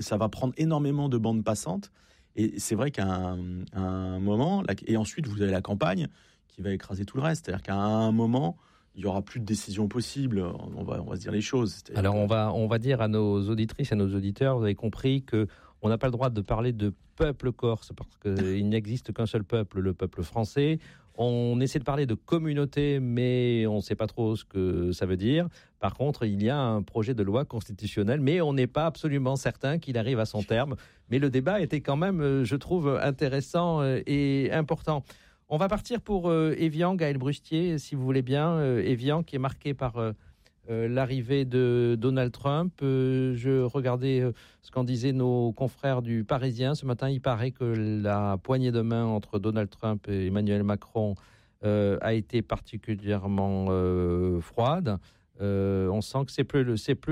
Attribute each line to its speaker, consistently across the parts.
Speaker 1: ça va prendre énormément de bandes passantes. Et c'est vrai qu'à un moment, et ensuite vous avez la campagne qui va écraser tout le reste. C'est-à-dire qu'à un moment, il y aura plus de décisions possibles. On va se dire les choses.
Speaker 2: Alors on va dire à nos auditrices, à nos auditeurs, vous avez compris que on n'a pas le droit de parler de peuple corse parce qu'il n'existe qu'un seul peuple, le peuple français. On essaie de parler de communauté, mais on ne sait pas trop ce que ça veut dire. Par contre, il y a un projet de loi constitutionnelle, mais on n'est pas absolument certain qu'il arrive à son terme. Mais le débat était quand même, je trouve, intéressant et important. On va partir pour Évian, Gaël Brustier, si vous voulez bien. Évian, qui est marqué par l'arrivée de Donald Trump. Je regardais ce qu'en disaient nos confrères du Parisien. Ce matin, il paraît que la poignée de main entre Donald Trump et Emmanuel Macron a été particulièrement froide. On sent que c'est plus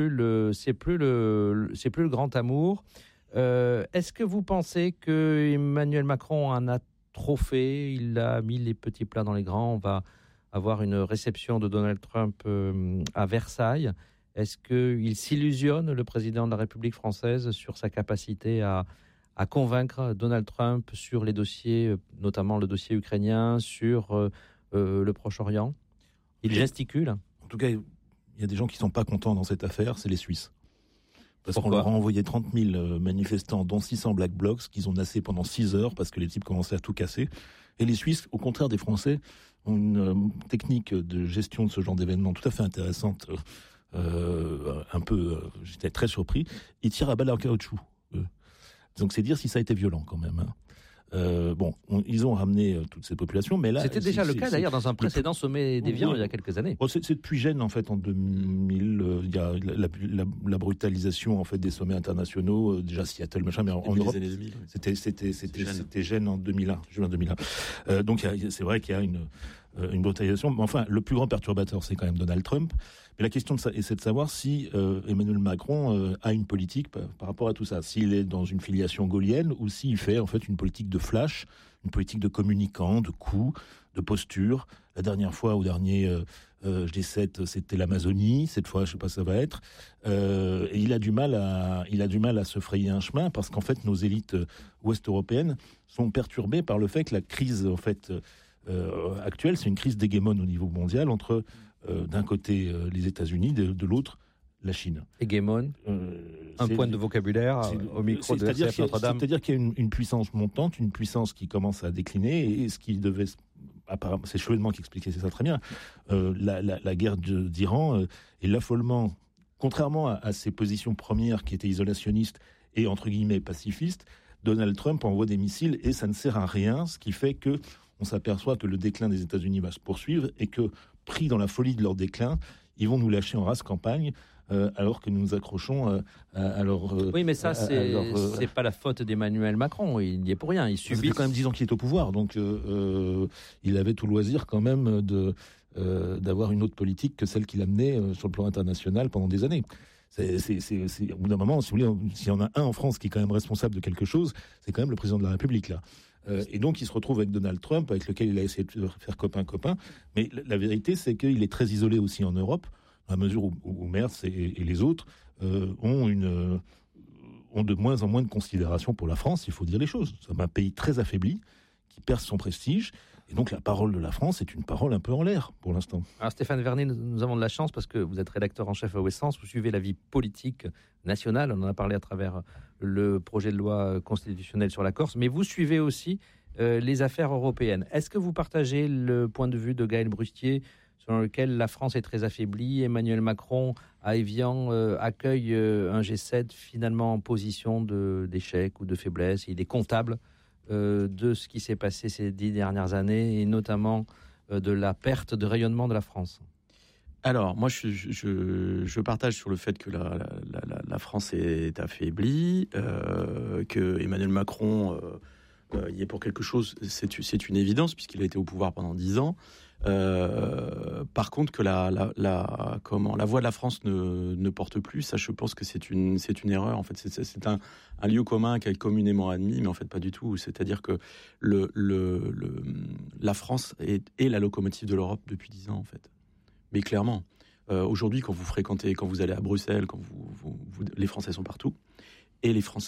Speaker 2: le grand amour. Est-ce que vous pensez que Emmanuel Macron en a trop fait? Il a mis les petits plats dans les grands. On va avoir une réception de Donald Trump à Versailles. Est-ce qu'il s'illusionne, le président de la République française, sur sa capacité à convaincre Donald Trump sur les dossiers, notamment le dossier ukrainien, sur le Proche-Orient? Il gesticule.
Speaker 3: En tout cas, il y a des gens qui ne sont pas contents dans cette affaire, c'est les Suisses. Parce
Speaker 2: Pourquoi
Speaker 3: qu'on leur a envoyé 30 000 manifestants, dont 600 Black Blocs, qu'ils ont nassés pendant 6 heures parce que les types commençaient à tout casser. Et les Suisses, au contraire des Français, ont une technique de gestion de ce genre d'événement tout à fait intéressante. J'étais très surpris. Ils tirent à balles en caoutchouc. Donc c'est dire si ça a été violent quand même. Ils ont ramené toutes ces populations, mais là...
Speaker 2: C'était déjà le cas d'ailleurs dans un précédent sommet d'Évian il y a quelques années.
Speaker 3: C'est depuis Gênes en fait en 2000, il y a la brutalisation en fait des sommets internationaux, déjà Seattle machin, mais en Europe, c'était Gênes en 2001, juin 2001. Donc c'est vrai qu'il y a une brutalisation, mais enfin le plus grand perturbateur c'est quand même Donald Trump. Mais la question c'est de savoir si Emmanuel Macron a une politique par rapport à tout ça, s'il est dans une filiation gaullienne ou s'il fait en fait une politique de flash, une politique de communicant, de coups, de posture. La dernière fois, au dernier G7, c'était l'Amazonie. Cette fois, je sais pas, ça va être. Et il a du mal à se frayer un chemin parce qu'en fait, nos élites ouest-européennes sont perturbées par le fait que la crise, en fait, actuelle, c'est une crise d'hégémone au niveau mondial entre, d'un côté, les États-Unis, de l'autre, la Chine.
Speaker 2: Hégémone, un point de vocabulaire au micro de RCF Notre-Dame.
Speaker 3: C'est-à-dire qu'il y a une puissance montante, une puissance qui commence à décliner, et ce qui devait... Apparemment, c'est Chevènement qui expliquait ça très bien. La guerre d'Iran et l'affolement, contrairement à ses positions premières qui étaient isolationnistes et entre guillemets pacifistes, Donald Trump envoie des missiles et ça ne sert à rien, ce qui fait que on s'aperçoit que le déclin des États-Unis va se poursuivre et que, pris dans la folie de leur déclin, ils vont nous lâcher en rase campagne, alors que nous nous accrochons à leur...
Speaker 2: oui, mais ça, c'est pas la faute d'Emmanuel Macron. Il n'y est pour rien. Il subit.
Speaker 3: Ça fait quand même 10 ans qu'il est au pouvoir, donc il avait tout loisir quand même d'avoir une autre politique que celle qu'il a menée sur le plan international pendant des années. C'est au bout d'un moment, si vous voulez, s'il y en a un en France qui est quand même responsable de quelque chose, c'est quand même le président de la République, là. Et donc, il se retrouve avec Donald Trump, avec lequel il a essayé de faire copain-copain. Mais la vérité, c'est qu'il est très isolé aussi en Europe, dans la mesure où Merz et les autres ont de moins en moins de considération pour la France, il faut dire les choses. C'est un pays très affaibli, qui perd son prestige. Et donc, la parole de la France est une parole un peu en l'air, pour l'instant.
Speaker 2: Alors, Stéphane Vernet, nous avons de la chance parce que vous êtes rédacteur en chef à Ouest France, vous suivez la vie politique nationale, on en a parlé à travers le projet de loi constitutionnelle sur la Corse, mais vous suivez aussi les affaires européennes. Est-ce que vous partagez le point de vue de Gaël Brustier, selon lequel la France est très affaiblie? Emmanuel Macron, à Évian, accueille un G7 finalement en position d'échec ou de faiblesse. Il est comptable de ce qui s'est passé ces 10 dernières années et notamment de la perte de rayonnement de la France.
Speaker 1: Alors, moi, je partage sur le fait que la France est affaiblie, que Emmanuel Macron y est pour quelque chose, c'est une évidence puisqu'il a été au pouvoir pendant 10 ans. Par contre, que la voix de la France ne porte plus, ça, je pense que c'est une erreur. En fait, c'est un lieu commun qui est communément admis, mais en fait pas du tout. C'est-à-dire que la France est la locomotive de l'Europe depuis 10 ans, en fait. Mais clairement, aujourd'hui, quand vous allez à Bruxelles, les Français sont partout. et les Français